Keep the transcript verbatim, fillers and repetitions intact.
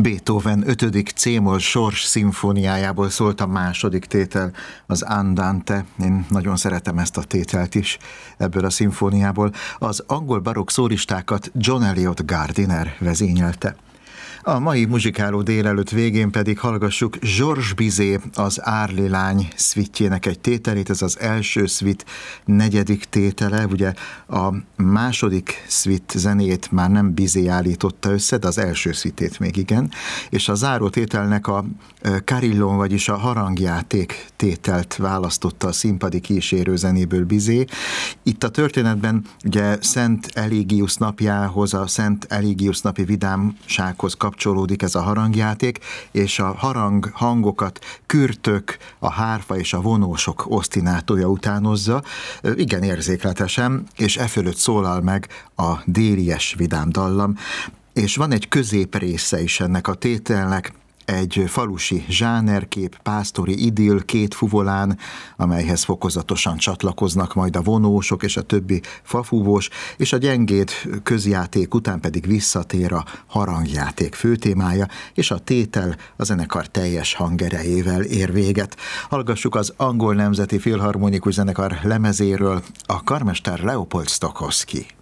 Beethoven ötödik cé-moll sors szimfóniájából szólt a második tétel, az Andante. Én nagyon szeretem ezt a tételt is ebből a szimfóniából. Az angol barokk szólistákat John Eliot Gardiner vezényelte. A mai muzsikáló délelőtt végén pedig hallgassuk Georges Bizet az Árli lány szvittjének egy tételét, ez az első szvit negyedik tétele, ugye a második szvit zenét már nem Bizet állította össze, de az első szvitét még igen, és a záró tételnek a Carillon, vagyis a harangjáték tételt választotta a színpadi kísérő zenéből Bizet. Itt a történetben ugye Szent Eligius napjához, a Szent Eligius napi vidámsághoz kapcsolódik ez a harangjáték, és a harang hangokat kürtök, a hárfa és a vonósok osztinátója utánozza, igen érzékletesen, és e fölött szólal meg a délies vidám dallam, és van egy középrésze is ennek a tételnek, egy falusi zsánerkép, pásztori idill két fuvolán, amelyhez fokozatosan csatlakoznak majd a vonósok és a többi fafúvós, és a gyengéd közjáték után pedig visszatér a harangjáték főtémája, és a tétel a zenekar teljes hangerejével ér véget. Hallgassuk az Angol Nemzeti Filharmonikus Zenekar lemezéről a karmester Leopold Stokowski.